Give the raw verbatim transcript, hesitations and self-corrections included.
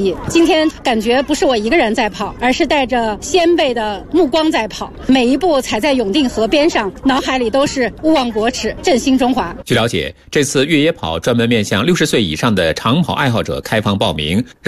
意。今天感觉不是我一个人在跑，而是带着先辈的目光在跑，每一步踩在永定河边上，脑海里都是勿忘国耻，振兴中华。 据了解，这次越野跑专门面向六十岁以上的长跑爱好者开放报名。